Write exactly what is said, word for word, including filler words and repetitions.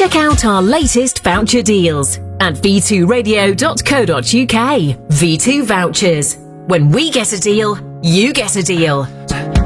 Check out our latest voucher deals at v two radio dot co dot uk. V two Vouchers. When we get a deal, you get a deal.